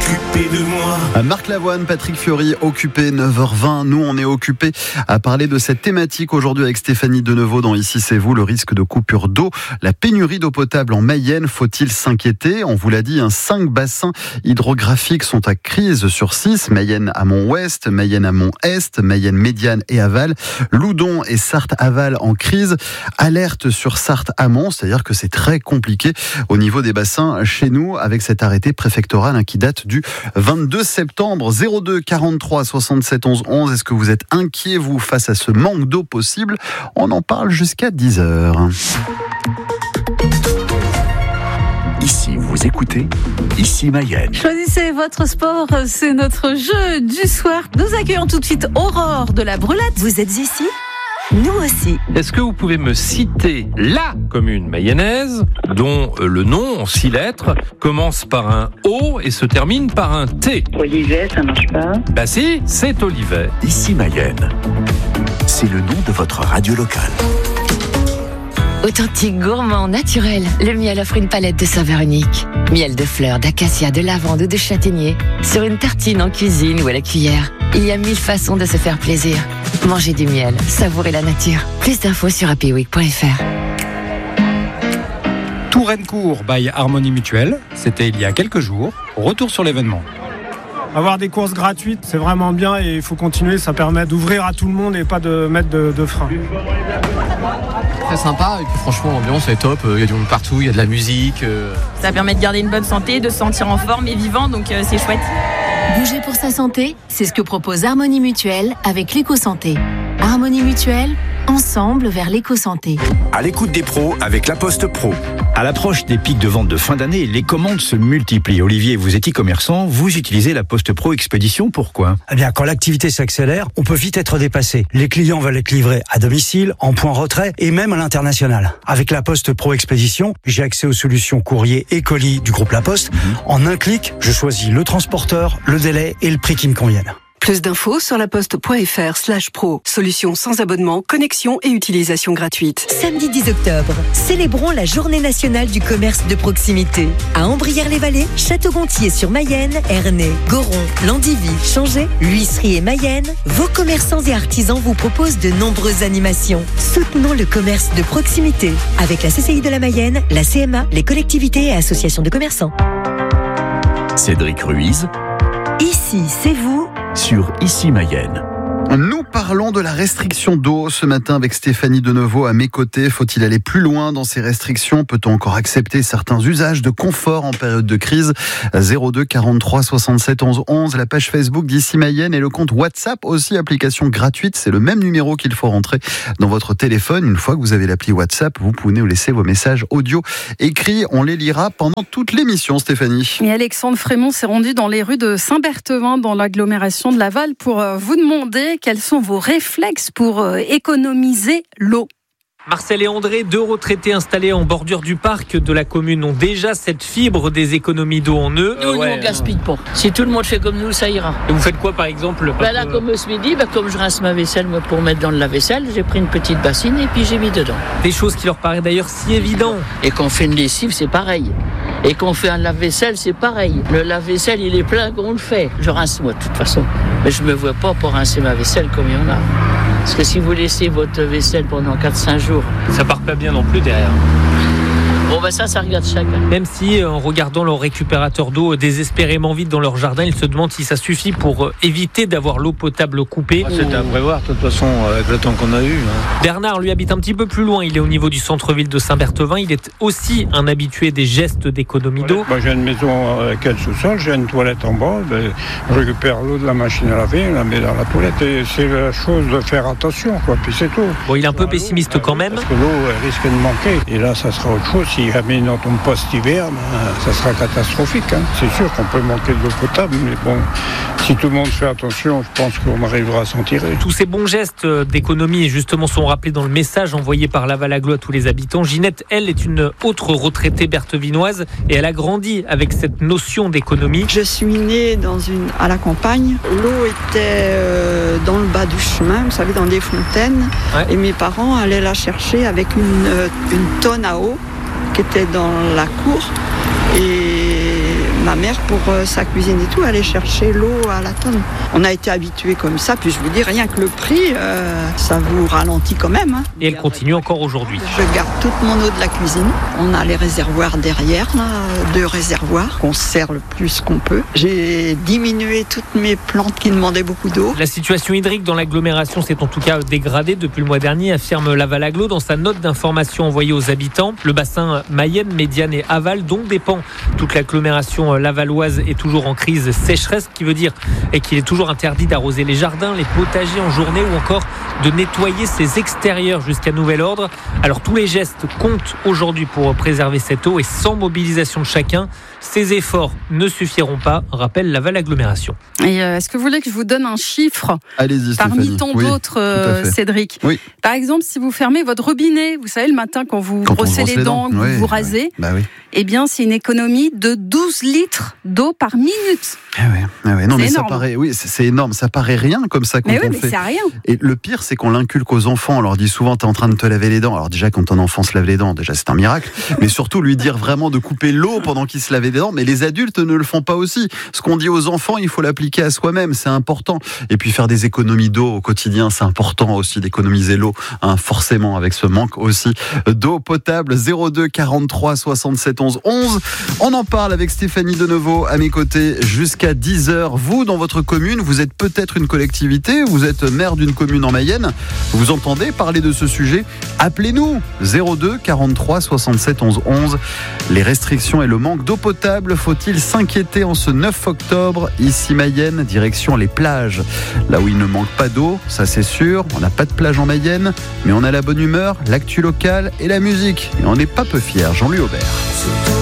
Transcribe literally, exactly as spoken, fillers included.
occupé de moi. Marc Lavoine, Patrick Fiori, occupé, neuf heures vingt. Nous, on est occupé à parler de cette thématique aujourd'hui avec Stéphanie Denevaux dans Ici c'est vous, le risque de coupure d'eau. La pénurie d'eau potable en Mayenne, faut-il s'inquiéter ? On vous l'a dit, hein, cinq bassins hydrographiques sont à crise sur six. Mayenne amont ouest, Mayenne amont est, Mayenne médiane et aval. Loudon et Sarthe aval en crise. Alerte sur Sarthe amont, c'est-à-dire que c'est très compliqué au niveau des bassins chez nous avec cet arrêté préfectoral hein, qui date du vingt-deux septembre. zéro deux quarante-trois soixante-sept onze onze. Est-ce que vous êtes inquiet, vous, face à ce manque d'eau possible ? On en parle jusqu'à dix heures. Ici, vous écoutez Ici Mayenne. Choisissez votre sport, c'est notre jeu du soir. Nous accueillons tout de suite Aurore de la Brulette. Vous êtes ici ? Nous aussi. Est-ce que vous pouvez me citer la commune mayonnaise dont le nom en six lettres commence par un O et se termine par un T ? Olivet, ça marche pas. Bah si, c'est Olivet. Ici Mayenne. C'est le nom de votre radio locale. Authentique, gourmand, naturel, le miel offre une palette de saveurs uniques. Miel de fleurs, d'acacia, de lavande ou de châtaignier. Sur une tartine en cuisine ou à la cuillère. Il y a mille façons de se faire plaisir. Mangez du miel, savourez la nature. Plus d'infos sur happy week point f r. Touraine-Court by Harmonie Mutuelle, c'était il y a quelques jours. Retour sur l'événement. Avoir des courses gratuites, c'est vraiment bien et il faut continuer. Ça permet d'ouvrir à tout le monde et pas de mettre de, de frein. Très sympa et puis franchement l'ambiance est top, il y a du monde partout, il y a de la musique. Ça permet de garder une bonne santé, de se sentir en forme et vivant, donc euh, c'est chouette. Bouger pour sa santé, c'est ce que propose Harmonie Mutuelle avec l'éco-santé. Harmonie Mutuelle, ensemble vers l'éco-santé. À l'écoute des pros avec La Poste Pro. À l'approche des pics de vente de fin d'année, les commandes se multiplient. Olivier, vous êtes e-commerçant, vous utilisez La Poste Pro Expédition, pourquoi ? Eh bien, quand l'activité s'accélère, on peut vite être dépassé. Les clients veulent être livrés à domicile, en point retrait et même à l'international. Avec La Poste Pro Expédition, j'ai accès aux solutions courrier et colis du groupe La Poste. Mmh. En un clic, je choisis le transporteur, le délai et le prix qui me conviennent. Plus d'infos sur laposte.fr slash pro. Solution sans abonnement, connexion et utilisation gratuite. Samedi dix octobre, célébrons la journée nationale du commerce de proximité. À Ambrières-les-Vallées, Château-Gontier-sur-Mayenne, Ernée, Goron, Landivy, Changé, l'Huisserie et Mayenne, vos commerçants et artisans vous proposent de nombreuses animations. Soutenons le commerce de proximité avec la C C I de la Mayenne, la C M A, les collectivités et associations de commerçants. Cédric Ruiz. Ici, c'est vous. Sur Ici Mayenne. Nous parlons de la restriction d'eau ce matin avec Stéphanie Denevaux à mes côtés. Faut-il aller plus loin dans ces restrictions ? Peut-on encore accepter certains usages de confort en période de crise ? zéro deux quarante-trois soixante-sept onze onze, la page Facebook d'Ici Mayenne et le compte WhatsApp, aussi application gratuite. C'est le même numéro qu'il faut rentrer dans votre téléphone. Une fois que vous avez l'appli WhatsApp, vous pouvez nous laisser vos messages audio écrits. On les lira pendant toute l'émission, Stéphanie. Et Alexandre Frémont s'est rendu dans les rues de Saint-Berthevin, dans l'agglomération de Laval, pour vous demander quels sont vos réflexes pour économiser l'eau. Marcel et André, deux retraités installés en bordure du parc de la commune, ont déjà cette fibre des économies d'eau en eux. Nous, euh, ouais, nous on gaspille pas. Si tout le monde fait comme nous, ça ira. Et vous faites quoi par exemple ? Ben là, comme ce midi, ben, comme je rince ma vaisselle moi, pour mettre dans le lave-vaisselle, j'ai pris une petite bassine et puis j'ai mis dedans. Des choses qui leur paraissent d'ailleurs si évidentes. Et quand on fait une lessive, c'est pareil. Et quand on fait un lave-vaisselle, c'est pareil. Le lave-vaisselle, il est plein qu'on le fait. Je rince moi de toute façon. Mais je me vois pas pour rincer ma vaisselle comme il y en a. Parce que si vous laissez votre vaisselle pendant quatre à cinq jours... Ça part pas bien non plus derrière. Bon ben ça, ça regarde chacun. Même si, en regardant leur récupérateur d'eau désespérément vide dans leur jardin, ils se demandent si ça suffit pour éviter d'avoir l'eau potable coupée. Ah, c'était à prévoir, de toute façon, avec le temps qu'on a eu. Hein. Bernard, lui, habite un petit peu plus loin. Il est au niveau du centre-ville de Saint-Berthevin. Il est aussi un habitué des gestes d'économie d'eau. Moi, j'ai une maison avec elle sous-sol, j'ai une toilette en bas. Ben, je récupère l'eau de la machine à laver, je la mets dans la toilette. Et c'est la chose de faire attention, quoi. Puis c'est tout. Bon, il est un peu pessimiste quand même. Parce que l'eau elle risque de manquer. Et là, ça sera autre chose. Si jamais il n'en tombe pas cet hiver, ben, ça sera catastrophique. Hein. C'est sûr qu'on peut manquer de l'eau potable, mais bon, si tout le monde fait attention, je pense qu'on arrivera à s'en tirer. Tous ces bons gestes d'économie, justement, sont rappelés dans le message envoyé par Laval Agglo à tous les habitants. Ginette, elle, est une autre retraitée berthevinoise et elle a grandi avec cette notion d'économie. Je suis née dans une, à la campagne. L'eau était euh, dans le bas du chemin, vous savez, dans des fontaines. Ouais. Et mes parents allaient la chercher avec une, une tonne à eau qui était dans la cour. Et Ma mère, pour euh, sa cuisine et tout, allait chercher l'eau à la tonne. On a été habitués comme ça, puis je vous dis, rien que le prix, euh, ça vous ralentit quand même. Hein. Et elle continue encore aujourd'hui. Je garde toute mon eau de la cuisine. On a les réservoirs derrière, là, deux réservoirs, qu'on sert le plus qu'on peut. J'ai diminué toutes mes plantes qui demandaient beaucoup d'eau. La situation hydrique dans l'agglomération s'est en tout cas dégradée depuis le mois dernier, affirme Laval-Agglo dans sa note d'information envoyée aux habitants. Le bassin Mayenne, Médiane et Aval, dont dépend toute l'agglomération lavalloise, est toujours en crise sécheresse, ce qui veut dire et qu'il est toujours interdit d'arroser les jardins, les potagers en journée ou encore de nettoyer ses extérieurs jusqu'à nouvel ordre. Alors tous les gestes comptent aujourd'hui pour préserver cette eau et sans mobilisation de chacun, ces efforts ne suffiront pas, rappelle Laval-Agglomération. Et euh, est-ce que vous voulez que je vous donne un chiffre Allez-y, parmi Stéphanie. tant Oui, d'autres, euh, Cédric oui. Par exemple, si vous fermez votre robinet, vous savez, le matin quand vous quand brossez les, les dents, dents. que oui, vous vous rasez, oui. Bah oui. eh bien, c'est une économie de douze litres d'eau par minute. Ah ouais, ah ouais. Non, c'est mais énorme. ça paraît, oui, c'est, c'est énorme. Ça paraît rien comme ça quand mais on oui, le mais fait. c'est rien. Et le pire, c'est qu'on l'inculque aux enfants. On leur dit souvent, t'es en train de te laver les dents. Alors déjà, quand ton enfant se lave les dents, déjà c'est un miracle. Mais surtout, lui dire vraiment de couper l'eau pendant qu'il se lave les dents. Mais les adultes ne le font pas aussi. Ce qu'on dit aux enfants, il faut l'appliquer à soi-même. C'est important. Et puis faire des économies d'eau au quotidien, c'est important aussi d'économiser l'eau. Hein, forcément, avec ce manque aussi d'eau potable. zéro deux quarante-trois soixante-sept onze onze. On en parle avec Stéphanie Deneuveau à mes côtés jusqu'à dix heures. Vous, dans votre commune, vous êtes peut-être une collectivité, vous êtes maire d'une commune en Mayenne, vous entendez parler de ce sujet, appelez-nous zéro deux quarante-trois soixante-sept onze onze. Les restrictions et le manque d'eau potable, faut-il s'inquiéter en ce neuf octobre? Ici Mayenne, direction les plages. Là où il ne manque pas d'eau, ça c'est sûr, on n'a pas de plage en Mayenne, mais on a la bonne humeur, l'actu locale et la musique. Et on n'est pas peu fiers, Jean-Louis Aubert.